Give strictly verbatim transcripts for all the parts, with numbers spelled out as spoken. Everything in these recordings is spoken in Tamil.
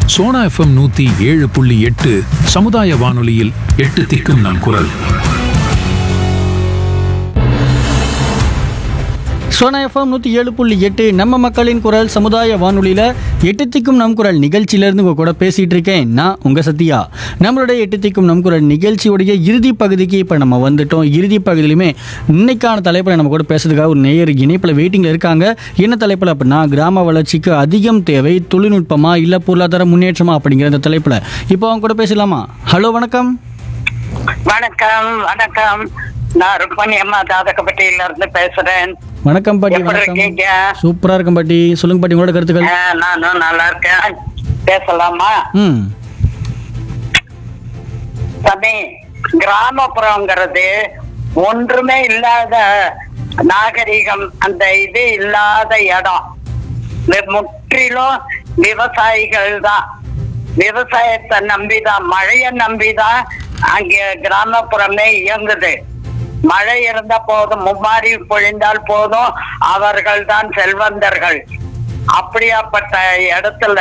சோனா எஃப்எம் நூத்தி ஏழு புள்ளி எட்டு சமுதாய வானொலியில் எட்டு திக்கும் நம் குரல். சோனா எஃப்எம் நூற்றி ஏழு புள்ளி எட்டு நம்ம மக்களின் குரல் சமுதாய வானொலியில் எட்டு திக்கும் நம் குரல் நிகழ்ச்சியிலேருந்து உங்கள் கூட பேசிகிட்டு இருக்கேன் நான் உங்கள் சத்யா. நம்மளுடைய எட்டு திக்கும் நம் குரல் நிகழ்ச்சியுடைய இறுதி பகுதிக்கு இப்போ நம்ம வந்துட்டோம். இறுதி பகுதியிலுமே இன்னைக்கான தலைப்பில் நம்ம கூட பேசுறதுக்காக ஒரு நேயர் இணைப்பில் வெயிட்டிங்கில் இருக்காங்க. என்ன தலைப்பில் அப்படின்னா, கிராம வளர்ச்சிக்கு அதிகம் தேவை தொழில்நுட்பமா இல்லை பொருளாதார முன்னேற்றமா அப்படிங்கிற அந்த தலைப்பில் இப்போ அவங்க கூட பேசலாமா? ஹலோ, வணக்கம். வணக்கம் வணக்கம் நான் ருக்மணி அம்மா தாதகப்பட்டியில இருந்து பேசுறேன். வணக்கம் பாட்டி. எப்படி இருக்கீங்க? சூப்பரா இருக்கும் பாட்டி. சொல்லுங்க பாட்டி, உங்களோட கருத்துக்கள். ஆ, நானும் நல்லா இருக்கேன். பேசலாமா? ம் தம்பி, கிராமப்புறங்கிறது ஒன்றுமே இல்லாத நாகரிகம், அந்த இது இல்லாத இடம். வி- முற்றிலும் விவசாயிகள் தான். விவசாயத்தை நம்பிதான், மழையை நம்பிதான் அங்க கிராமப்புறமே இயங்குது. மழை இருந்த போதும், மும்மாரி பொழிந்தால் போதும், அவர்கள் தான் செல்வந்தர்கள். அப்படியாப்பட்ட இடத்துல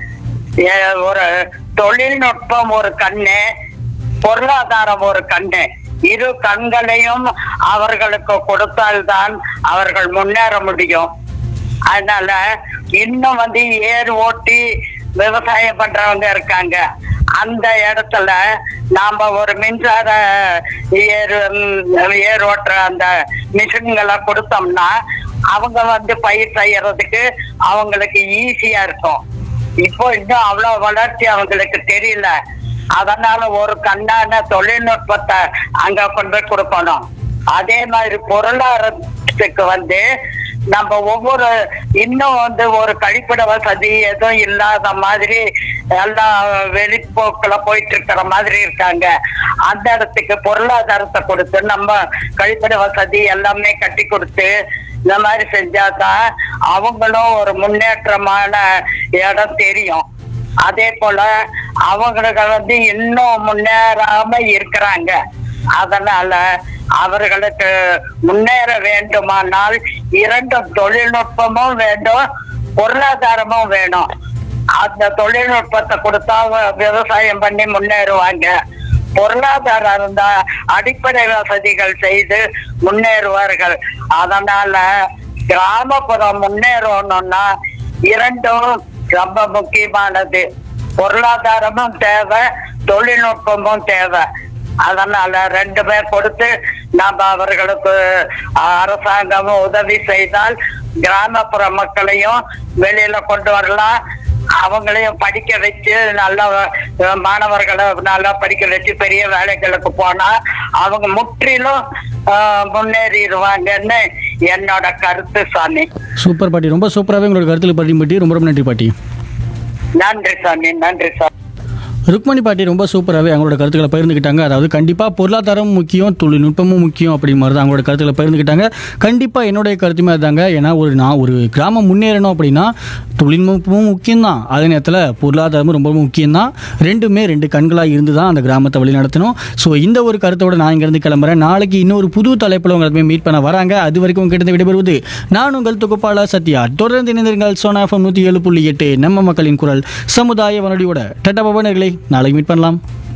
எ- ஒரு தொழில்நுட்பம் ஒரு கண்ணு, பொருளாதாரம் ஒரு கண்ணு, இரு கண்களையும் அவர்களுக்கு கொடுத்தால்தான் அவர்கள் முன்னேற முடியும். அதனால இன்னும் வந்து ஏர் ஓட்டி விவசாயம் பண்றவங்க இருக்காங்க. அந்த இடத்துல நாம ஒரு மின்சார ஏர் ஏர் ஓட்டுற அந்த மிஷின்களை கொடுத்தோம்னா அவங்க வந்து பயிர் செய்யறதுக்கு அவங்களுக்கு ஈஸியா இருக்கும். இப்போ இன்னும் அவ்வளவு வளர்ச்சி அவங்களுக்கு தெரியல. அதனால ஒரு கண்ணான தொழில்நுட்பத்தை அங்க கொண்டு போய் கொடுக்கணும். அதே மாதிரி பொருளாதாரத்துக்கு வந்து நம்ம ஒவ்வொரு இன்னும் வந்து ஒரு கழிப்பிட வசதி எதுவும் இல்லாத மாதிரி எல்லாம் வெளிப்போக்குல போயிட்டு இருக்கிற மாதிரி இருக்காங்க. அந்த இடத்துக்கு பொருளாதாரத்தை கொடுத்து நம்ம கழிப்பிட வசதி எல்லாமே கட்டி கொடுத்து இந்த மாதிரி செஞ்சாதான் அவங்களும் ஒரு முன்னேற்றமான இடம் தெரியும். அதே போல அவங்களுக்கு வந்து இன்னும் முன்னேறாம இருக்கிறாங்க. அதனால அவர்களுக்கு முன்னேற வேண்டுமானால் இரண்டும், தொழில்நுட்பமும் வேண்டும், பொருளாதாரமும் வேணும். அந்த தொழில்நுட்பத்தை கொடுத்தா விவசாயம் பண்ணி முன்னேறுவாங்க. பொருளாதாரம் இருந்தா அடிப்படை வசதிகள் செய்து முன்னேறுவார்கள். அதனால கிராமப்புறம் முன்னேறணும்னா இரண்டும் ரொம்ப முக்கியமானது. பொருளாதாரமும் தேவை, தொழில்நுட்பமும் தேவை. அதனால ரெண்டுமே கொடுத்து நாம அவர்களுக்கு அரசாங்கமும் உதவி செய்தால் கிராமப்புற மக்களையும் வெளியில கொண்டு வரலாம். அவங்களையும் படிக்க வச்சு நல்ல மாணவர்களை நல்லா படிக்க வச்சு பெரிய வேலைகளுக்கு போனா அவங்க முற்றிலும் முன்னேறிடுவாங்கன்னு என்னோட கருத்து சாமி. சூப்பர் பாட்டி, ரொம்ப சூப்பராகவே உங்களோட கருத்துல பற்றி பாட்டி. ரொம்ப ரொம்ப நன்றி பாட்டி. நன்றி சாமி, நன்றி சாமி. ருக்மணி பாட்டி ரொம்ப சூப்பராகவே அவங்களோட கருத்துக்களை பகிர்ந்துக்கிட்டாங்க. அதாவது கண்டிப்பாக பொருளாதாரமும் முக்கியம், தொழில்நுட்பமும் முக்கியம் அப்படி மாதிரி தான் அவங்களோட கருத்துக்களை பகிர்ந்துக்கிட்டாங்க. கண்டிப்பாக என்னுடைய கருத்துமே அதுதாங்க. ஏன்னா ஒரு நான் ஒரு கிராமம் முன்னேறணும் அப்படின்னா தொழில்நுட்பமும் முக்கியம்தான், அதே நேரத்தில் பொருளாதாரமும் ரொம்ப முக்கியம்தான். ரெண்டுமே ரெண்டு கண்களாக இருந்து தான் அந்த கிராமத்தை வழி நடத்தணும். ஸோ இந்த ஒரு கருத்தோட நான் இங்கேருந்து கிளம்புறேன். நாளைக்கு இன்னொரு புது தலைப்பில் உங்களை மீட் பண்ண வராங்க. அது வரைக்கும் உங்ககிட்ட விடைபெறுவது நான் உங்கள் தொகுப்பாளர் சத்யா. தொடர்ந்து இணைந்திருங்கள் சோனா எஃப்எம் நூற்றி ஏழு புள்ளி எட்டு நம்ம மக்களின் குரல் சமுதாய வானொலியோட. டட்டா பவனர்களே, நாளைக்கு மீட் பண்ணலாம்.